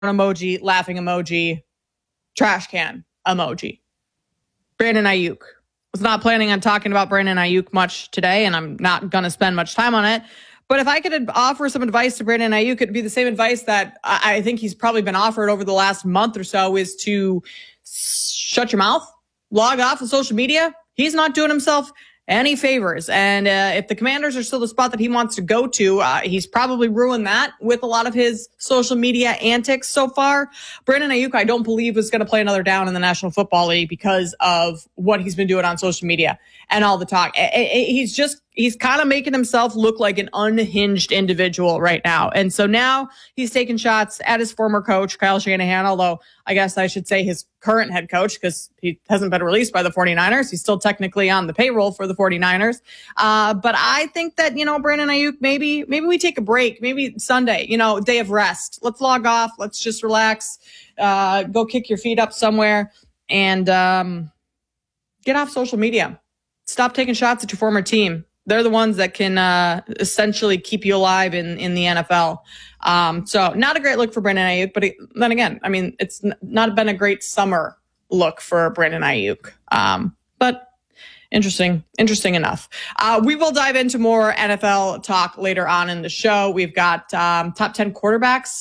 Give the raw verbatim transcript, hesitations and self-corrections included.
emoji, laughing emoji, trash can emoji. Brandon Aiyuk. Was not planning on talking about Brandon Aiyuk much today, and I'm not going to spend much time on it. But if I could offer some advice to Brandon Aiyuk, it'd be the same advice that I think he's probably been offered over the last month or so, is to shut your mouth, log off of social media. He's not doing himself any favors. And uh, if the Commanders are still the spot that he wants to go to, uh, he's probably ruined that with a lot of his social media antics so far. Brandon Aiyuk, I don't believe, is going to play another down in the National Football League because of what he's been doing on social media and all the talk. He's just, he's kind of making himself look like an unhinged individual right now. And so now he's taking shots at his former coach, Kyle Shanahan, although I guess I should say his current head coach, because he hasn't been released by the 49ers. He's still technically on the payroll for the 49ers. Uh, but I think that, you know, Brandon Aiyuk, maybe, maybe we take a break, maybe Sunday, you know, day of rest. Let's log off. Let's just relax, uh, go kick your feet up somewhere and, um, get off social media. Stop taking shots at your former team. They're the ones that can uh, essentially keep you alive in, in the N F L. Um, so not a great look for Brandon Aiyuk, but it, then again, I mean, it's n- not been a great summer look for Brandon Aiyuk. Um, but interesting, interesting enough. Uh, we will dive into more N F L talk later on in the show. We've got um, top ten quarterbacks